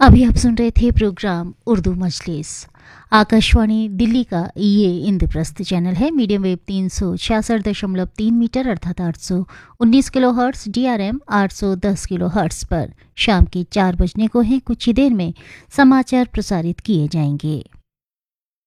अभी आप सुन रहे थे प्रोग्राम उर्दू मजलिस। आकाशवाणी दिल्ली का ये इंद्रप्रस्थ चैनल है। मीडियम वेव 366.3 मीटर अर्थात 819 kilo hertz, DRM 810 kilo hertz पर शाम के 4 बजने को हैं। कुछ ही देर में समाचार प्रसारित किए जाएंगे।